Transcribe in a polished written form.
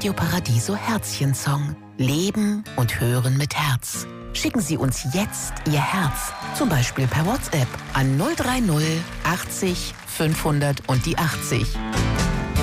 Radio Paradiso Herzchen-Song. Leben und hören mit Herz. Schicken Sie uns jetzt Ihr Herz, zum Beispiel per WhatsApp an 030 80 500 und die 80.